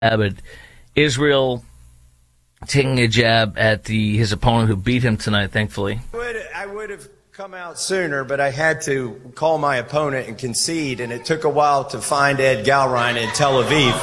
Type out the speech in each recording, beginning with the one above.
But Israel taking a jab at his opponent who beat him tonight, thankfully. I would have come out sooner, but I had to call my opponent and concede, and it took a while to find Ed Galrein in Tel Aviv.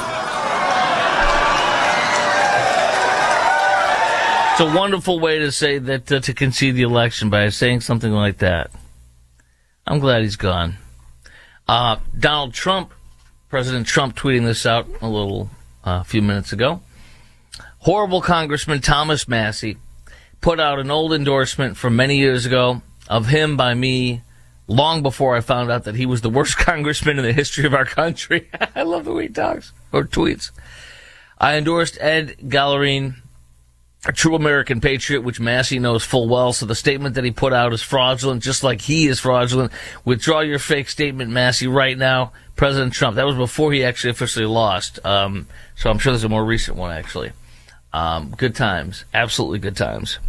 It's a wonderful way to say that, to concede the election by saying something like that. I'm glad he's gone. Donald Trump, President Trump tweeting this out a few minutes ago. Horrible Congressman Thomas Massie put out an old endorsement from many years ago of him by me long before I found out that he was the worst congressman in the history of our country. I love the way he talks or tweets. I endorsed Ed Galrein, a true American patriot, which Massie knows full well, so the statement that he put out is fraudulent, just like he is fraudulent. Withdraw your fake statement, Massie, right now. President Trump. That was before he actually officially lost. So I'm sure there's a more recent one, actually. Good times. Absolutely good times.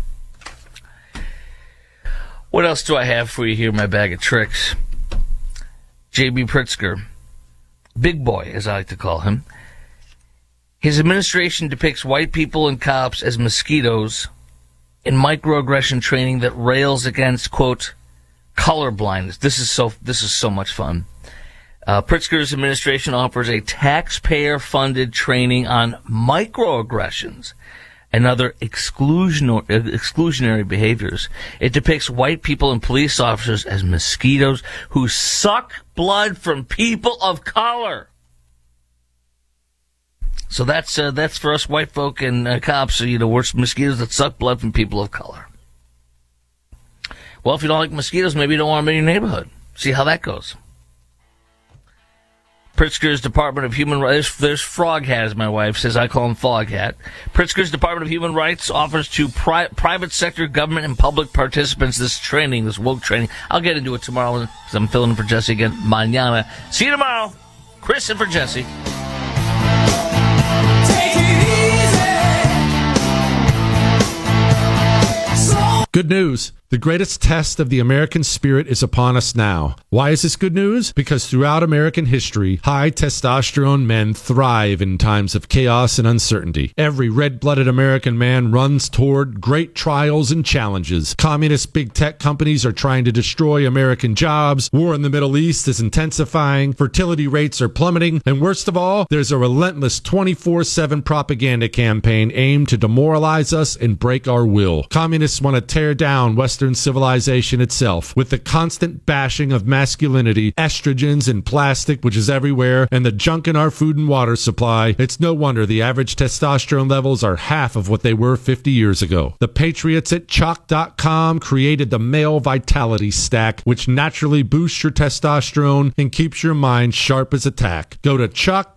What else do I have for you here in my bag of tricks? J.B. Pritzker, Big Boy, as I like to call him. His administration depicts white people and cops as mosquitoes in microaggression training that rails against, quote, colorblindness. This is so much fun. Pritzker's administration offers a taxpayer-funded training on microaggressions and other exclusionary behaviors. It depicts white people and police officers as mosquitoes who suck blood from people of color. So that's for us white folk and cops. We're mosquitoes that suck blood from people of color. Well, if you don't like mosquitoes, maybe you don't want them in your neighborhood. See how that goes. Pritzker's Department of Human Rights, there's Frog Hat, as my wife says. I call him Fog Hat. Pritzker's Department of Human Rights offers to private sector, government, and public participants this training, this woke training. I'll get into it tomorrow because I'm filling in for Jesse again. Mañana. See you tomorrow. Chris and for Jesse. Good news. The greatest test of the American spirit is upon us now. Why is this good news? Because throughout American history, high testosterone men thrive in times of chaos and uncertainty. Every red-blooded American man runs toward great trials and challenges. Communist big tech companies are trying to destroy American jobs. War in the Middle East is intensifying. Fertility rates are plummeting. And worst of all, there's a relentless 24/7 propaganda campaign aimed to demoralize us and break our will. Communists want to tear down Western civilization itself with the constant bashing of masculinity, estrogens and plastic, which is everywhere, and the junk in our food and water supply. It's no wonder the average testosterone levels are half of what they were 50 years ago. The patriots at Chalk.com created the Male Vitality Stack, which naturally boosts your testosterone and keeps your mind sharp as a tack. Go to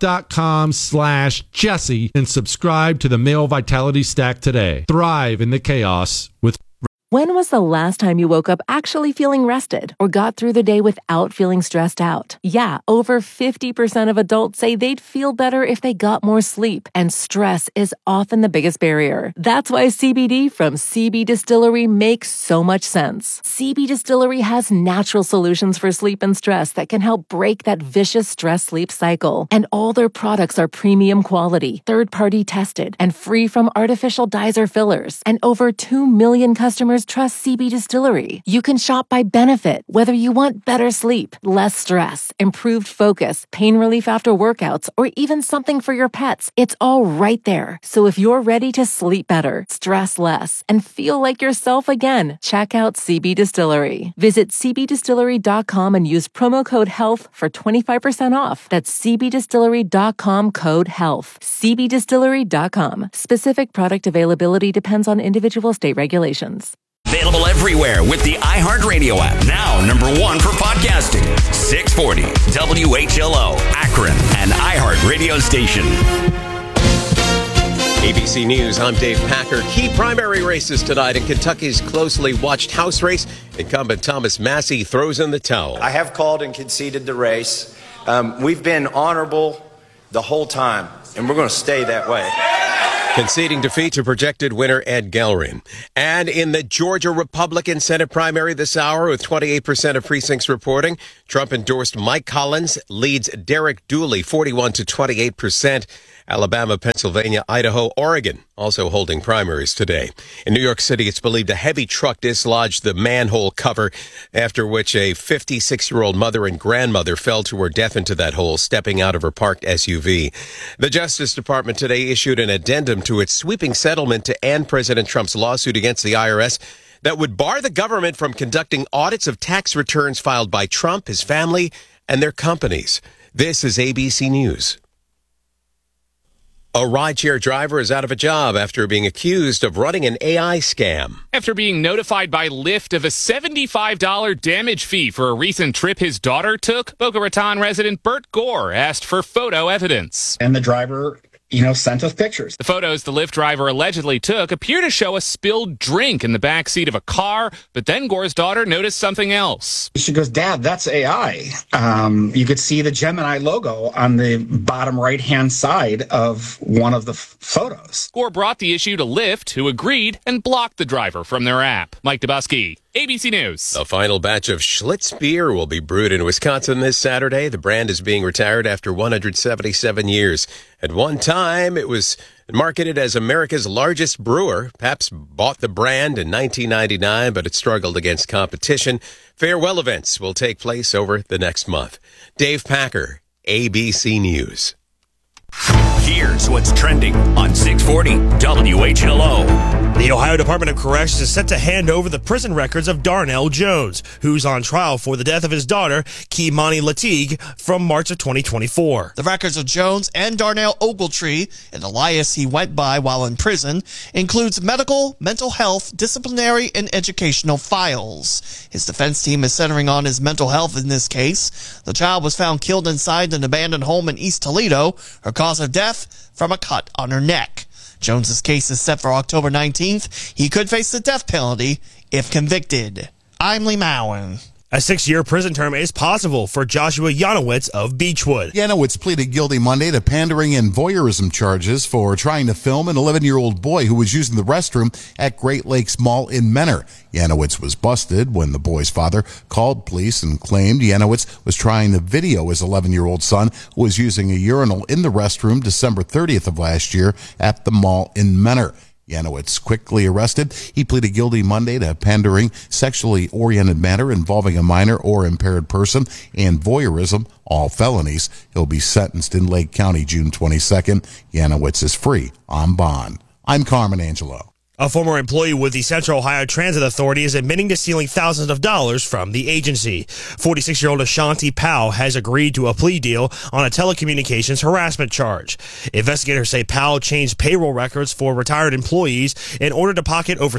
Chalk.com/Jesse and subscribe to the Male Vitality Stack today. Thrive in the chaos with. When was the last time you woke up actually feeling rested or got through the day without feeling stressed out? Yeah, over 50% of adults say they'd feel better if they got more sleep, and stress is often the biggest barrier. That's why CBD from CB Distillery makes so much sense. CB Distillery has natural solutions for sleep and stress that can help break that vicious stress-sleep cycle. And all their products are premium quality, third-party tested, and free from artificial dyes or fillers. And over 2 million customers trust CB Distillery. You can shop by benefit, whether you want better sleep, less stress, improved focus, pain relief after workouts, or even something for your pets. It's all right there. So if you're ready to sleep better, stress less, and feel like yourself again, check out CB Distillery. Visit cbdistillery.com and use promo code HEALTH for 25% off. That's cbdistillery.com, code HEALTH. cbdistillery.com. Specific product availability depends on individual state regulations. Available everywhere with the iHeartRadio app. Now, number one for podcasting. 640 WHLO, Akron, an iHeartRadio station. ABC News, I'm Dave Packer. Key primary races tonight in Kentucky's closely watched House race. Incumbent Thomas Massie throws in the towel. I have called and conceded the race. We've been honorable the whole time, and we're going to stay that way. conceding defeat to projected winner Ed Gelrin. And in the Georgia Republican Senate primary this hour, with 28% of precincts reporting, Trump endorsed Mike Collins, leads Derek Dooley 41 to 28%. Alabama, Pennsylvania, Idaho, Oregon also holding primaries today. In New York City, it's believed a heavy truck dislodged the manhole cover, after which a 56-year-old mother and grandmother fell to her death into that hole, stepping out of her parked SUV. The Justice Department today issued an addendum to its sweeping settlement to end President Trump's lawsuit against the IRS that would bar the government from conducting audits of tax returns filed by Trump, his family, and their companies. This is ABC News. A rideshare driver is out of a job after being accused of running an AI scam. After being notified by Lyft of a $75 damage fee for a recent trip his daughter took, Boca Raton resident Bert Gore asked for photo evidence. And the driver, sent us pictures. The photos the Lyft driver allegedly took appear to show a spilled drink in the back seat of a car, but then Gore's daughter noticed something else. She goes, "Dad, that's AI." You could see the Gemini logo on the bottom right-hand side of one of the photos. Gore brought the issue to Lyft, who agreed and blocked the driver from their app. Mike Dubusky, ABC News. The final batch of Schlitz beer will be brewed in Wisconsin this Saturday. The brand is being retired after 177 years. At one time, it was marketed as America's largest brewer. Pabst bought the brand in 1999, but it struggled against competition. Farewell events will take place over the next month. Dave Packer, ABC News. Here's what's trending on 640 WHLO. The Ohio Department of Corrections is set to hand over the prison records of Darnell Jones, who's on trial for the death of his daughter, Kimani Lateague, from March of 2024. The records of Jones and Darnell Ogletree, an alias he went by while in prison, includes medical, mental health, disciplinary, and educational files. His defense team is centering on his mental health in this case. The child was found killed inside an abandoned home in East Toledo. Her cause of death from a cut on her neck. Jones's case is set for October 19th. He could face the death penalty if convicted. I'm Lee Mowen. A 6-year prison term is possible for Joshua Yanowitz of Beechwood. Yanowitz pleaded guilty Monday to pandering and voyeurism charges for trying to film an 11-year-old boy who was using the restroom at Great Lakes Mall in Menor. Yanowitz was busted when the boy's father called police and claimed Yanowitz was trying to video his 11-year-old son who was using a urinal in the restroom December 30th of last year at the mall in Menor. Yanowitz quickly arrested. He pleaded guilty Monday to pandering, sexually oriented matter involving a minor or impaired person, and voyeurism, all felonies. He'll be sentenced in Lake County June 22nd. Yanowitz is free on bond. I'm Carmen Angelo. A former employee with the Central Ohio Transit Authority is admitting to stealing thousands of dollars from the agency. 46-year-old Ashanti Powell has agreed to a plea deal on a telecommunications harassment charge. Investigators say Powell changed payroll records for retired employees in order to pocket over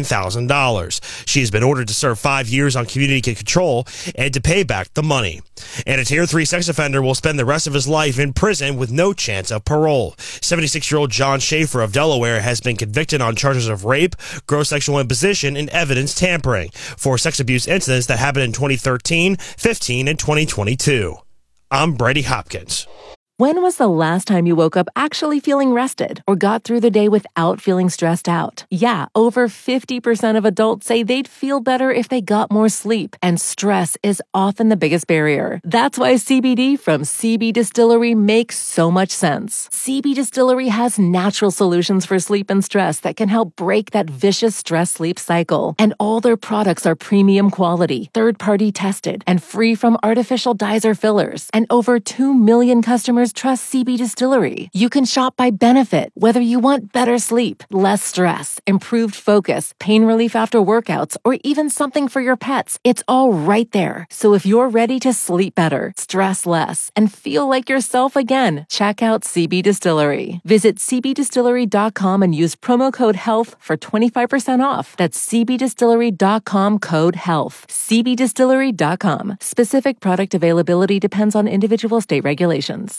$13,000. She has been ordered to serve 5 years on community control and to pay back the money. And a Tier 3 sex offender will spend the rest of his life in prison with no chance of parole. 76-year-old John Schaefer of Delaware has been convicted on charges of rape, gross sexual imposition, and evidence tampering for sex abuse incidents that happened in 2013, 15, and 2022. I'm Brady Hopkins. When was the last time you woke up actually feeling rested or got through the day without feeling stressed out? Yeah, over 50% of adults say they'd feel better if they got more sleep, and stress is often the biggest barrier. That's why CBD from CB Distillery makes so much sense. CB Distillery has natural solutions for sleep and stress that can help break that vicious stress-sleep cycle. And all their products are premium quality, third-party tested, and free from artificial dyes or fillers. And over 2 million customers trust CB Distillery. You can shop by benefit, whether you want better sleep, less stress, improved focus, pain relief after workouts, or even something for your pets. It's all right there. So if you're ready to sleep better, stress less, and feel like yourself again, check out CB Distillery. Visit cbdistillery.com and use promo code HEALTH for 25% off. That's cbdistillery.com code HEALTH. cbdistillery.com. Specific product availability depends on individual state regulations.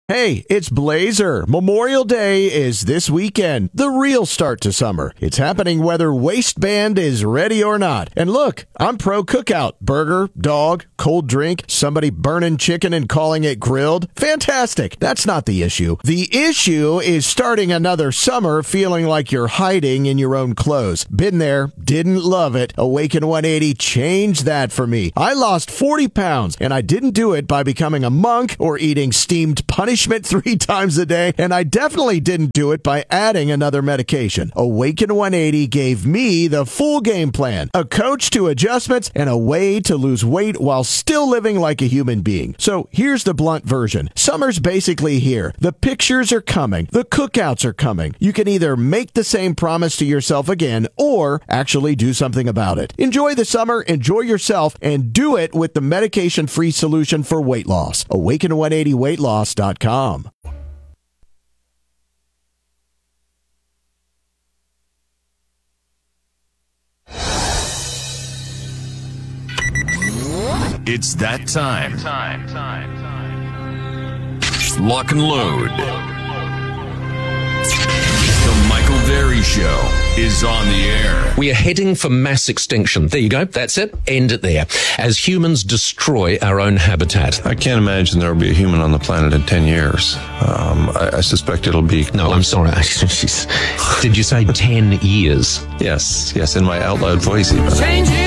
Hey, it's Blazer. Memorial Day is this weekend, the real start to summer. It's happening whether waistband is ready or not. And look, I'm pro cookout. Burger, dog, cold drink, somebody burning chicken and calling it grilled. Fantastic. That's not the issue. The issue is starting another summer feeling like you're hiding in your own clothes. Been there, didn't love it. Awaken 180 changed that for me. I lost 40 pounds, and I didn't do it by becoming a monk or eating steamed punishment 3 times a day, and I definitely didn't do it by adding another medication. Awaken 180 gave me the full game plan, a coach to adjustments, and a way to lose weight while still living like a human being. So here's the blunt version. Summer's basically here. The pictures are coming. The cookouts are coming. You can either make the same promise to yourself again or actually do something about it. Enjoy the summer, enjoy yourself, and do it with the medication-free solution for weight loss. Awaken180weightloss.com. It's that time. Lock and load. The Michael Berry Show is on the air. We are heading for mass extinction. There you go. That's it. End it there. As humans destroy our own habitat. I can't imagine there will be a human on the planet in 10 years. I suspect it'll be... No, I'm sorry. Did you say 10 years? Yes, in my out loud voice even.